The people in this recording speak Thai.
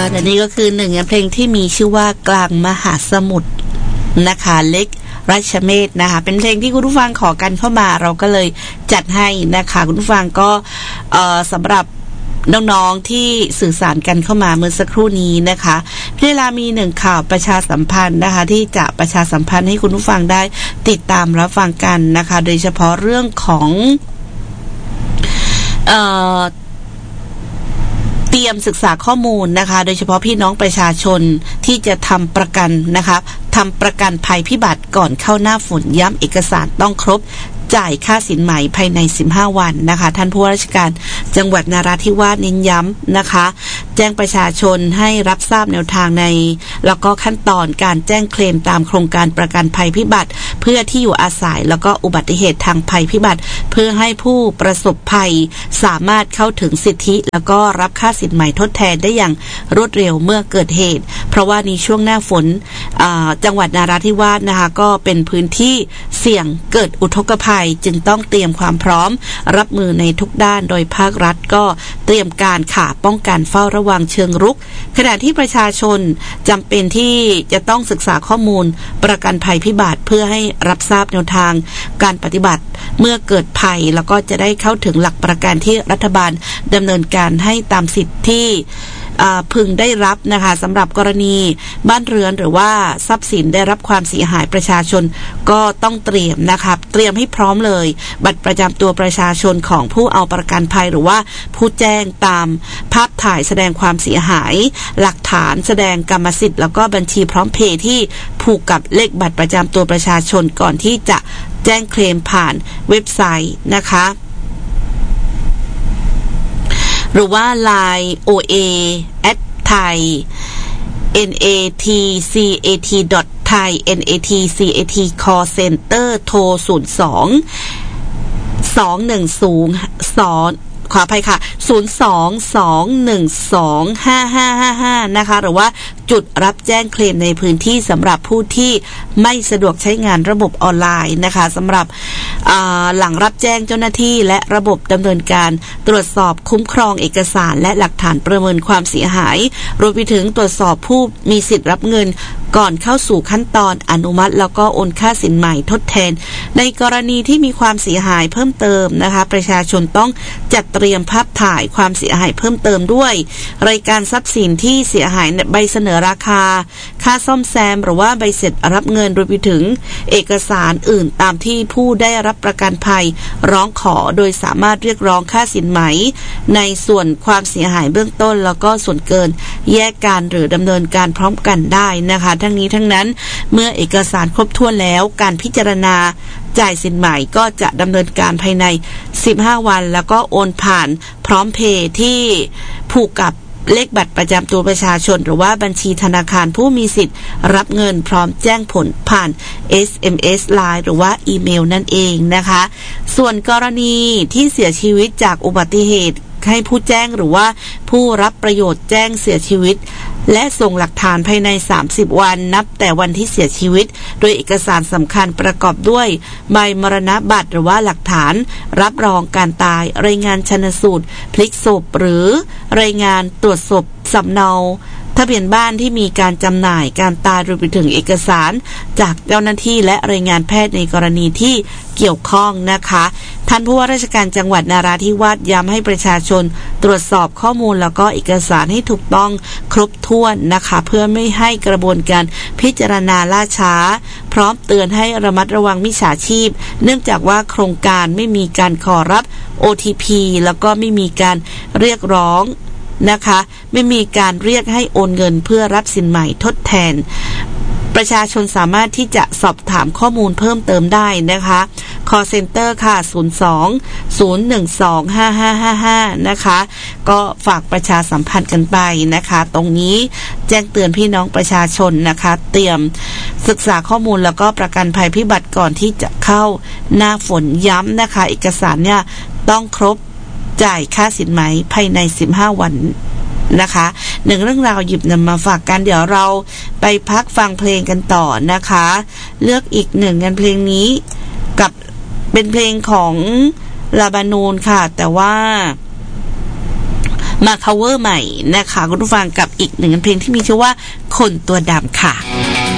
และนี่ก็คือหนึ่งในเพลงที่มีชื่อว่ากลางมหาสมุทรนะคะเล็กรัชเมธนะคะเป็นเพลงที่คุณผู้ฟังขอกันเข้ามาเราก็เลยจัดให้นะคะคุณผู้ฟังก็สำหรับน้องๆที่สื่อสารกันเข้ามาเมื่อสักครู่นี้นะคะเวลามีหนึ่งข่าวประชาสัมพันธ์นะคะที่จะประชาสัมพันธ์ให้คุณผู้ฟังได้ติดตามรับฟังกันนะคะโดยเฉพาะเรื่องของเตรียมศึกษาข้อมูลนะคะโดยเฉพาะพี่น้องประชาชนที่จะทำประกันนะคะทำประกันภัยพิบัติก่อนเข้าหน้าฝนย้ำเอกสารต้องครบจ่ายค่าสินไหมภายใน15วันนะคะท่านผู้ว่าราชการจังหวัดนราธิวาสเน้นย้ำนะคะแจ้งประชาชนให้รับทราบแนวทางในแล้วก็ขั้นตอนการแจ้งเคลมตามโครงการประกันภัยพิบัติเพื่อที่อยู่อาศัยแล้วก็อุบัติเหตุทางภัยพิบัติเพื่อให้ผู้ประสบภัยสามารถเข้าถึงสิทธิแล้วก็รับค่าสินไหมทดแทนได้อย่างรวดเร็วเมื่อเกิดเหตุเพราะว่าในช่วงหน้าฝนจังหวัดนราธิวาสนะคะก็เป็นพื้นที่เสี่ยงเกิดอุทกภัยจึงต้องเตรียมความพร้อมรับมือในทุกด้านโดยภาครัฐก็เตรียมการป้องกันเฝ้าระวังเชิงรุกขณะที่ประชาชนจำเป็นที่จะต้องศึกษาข้อมูลประกันภัยพิบัติเพื่อให้รับทราบแนวทางการปฏิบัติเมื่อเกิดภัยแล้วก็จะได้เข้าถึงหลักประกันที่รัฐบาลดำเนินการให้ตามสิทธิที่พึงได้รับนะคะสำหรับกรณีบ้านเรือนหรือว่าทรัพย์สินได้รับความเสียหายประชาชนก็ต้องเตรียมนะคะเตรียมให้พร้อมเลยบัตรประจำตัวประชาชนของผู้เอาประกันภัยหรือว่าผู้แจ้งตามภาพถ่ายแสดงความเสียหายหลักฐานแสดงกรรมสิทธิ์แล้วก็บัญชีพร้อมเพย์ที่ผูกกับเลขบัตรประจำตัวประชาชนก่อนที่จะแจ้งเคลมผ่านเว็บไซต์นะคะหรือว่า Line OA @thai natcat.thai natcat call center โทร02-210ขออภัยค่ะ02-212-5555นะคะหรือว่าจุดรับแจ้งเคลมในพื้นที่สำหรับผู้ที่ไม่สะดวกใช้งานระบบออนไลน์นะคะสำหรับหลังรับแจ้งเจ้าหน้าที่และระบบดำเนินการตรวจสอบคุ้มครองเอกสารและหลักฐานประเมินความเสียหายรวมไปถึงตรวจสอบผู้มีสิทธิ์รับเงินก่อนเข้าสู่ขั้นตอนอนุมัติแล้วก็โอนค่าสินใหม่ทดแทนในกรณีที่มีความเสียหายเพิ่มเติมนะคะประชาชนต้องจัดเตรียมภาพถ่ายความเสียหายเพิ่มเติมด้วยรายการทรัพย์สินที่เสียหายใบเสนอราคาค่าซ่อมแซมหรือว่าใบเสร็จรับเงินรวมไปถึงเอกสารอื่นตามที่ผู้ได้รับประกันภัยร้องขอโดยสามารถเรียกร้องค่าสินไหมในส่วนความเสียหายเบื้องต้นแล้วก็ส่วนเกินแยกการหรือดำเนินการพร้อมกันได้นะคะทั้งนี้ทั้งนั้นเมื่อเอกสารครบถ้วนแล้วการพิจารณาจ่ายสินไหมก็จะดำเนินการภายใน15วันแล้วก็โอนผ่านพร้อมเพย์ที่ผูกกับเลขบัตรประจำตัวประชาชนหรือว่าบัญชีธนาคารผู้มีสิทธิ์รับเงินพร้อมแจ้งผลผ่าน SMS Line หรือว่าอีเมลนั่นเองนะคะส่วนกรณีที่เสียชีวิตจากอุบัติเหตุให้ผู้แจ้งหรือว่าผู้รับประโยชน์แจ้งเสียชีวิตและส่งหลักฐานภายใน30วันนับแต่วันที่เสียชีวิตโดยเอกสารสำคัญประกอบด้วยใบมรณบัตรหรือว่าหลักฐานรับรองการตายรายงานชันสูตรพลิกศพหรือรายงานตรวจศพสำเนาทะเบียนบ้านที่มีการจำหน่ายการตายรวมไปถึงเอกสารจากเจ้าหน้าที่และรายงานแพทย์ในกรณีที่เกี่ยวข้องนะคะท่านผู้ว่าราชการจังหวัดนราธิวาสย้ำให้ประชาชนตรวจสอบข้อมูลแล้วก็เอกสารให้ถูกต้องครบถ้วนนะคะเพื่อไม่ให้กระบวนการพิจารณาล่าช้าพร้อมเตือนให้ระมัดระวังมิจฉาชีพเนื่องจากว่าโครงการไม่มีการขอรับ OTP แล้วก็ไม่มีการเรียกร้องนะคะไม่มีการเรียกให้โอนเงินเพื่อรับสินใหม่ทดแทนประชาชนสามารถที่จะสอบถามข้อมูลเพิ่มเติมได้นะคะ call center ค่ะ02-012-5555นะคะก็ฝากประชาสัมพันธ์กันไปนะคะตรงนี้แจ้งเตือนพี่น้องประชาชนนะคะเตรียมศึกษาข้อมูลแล้วก็ประกันภัยพิบัติก่อนที่จะเข้าหน้าฝนย้ำนะคะเอกสารเนี่ยต้องครบจ่ายค่าสินไหมภายใน15วันนะคะหนึ่งเรื่องราวหยิบนำมาฝากกันเดี๋ยวเราไปพักฟังเพลงกันต่อนะคะเลือกอีกหนึ่งงานเพลงนี้กับเป็นเพลงของลาบานูนค่ะแต่ว่ามา cover ใหม่นะคะคุณผู้ฟังกับอีกหนึ่งเพลงที่มีชื่อว่าคนตัวดำค่ะ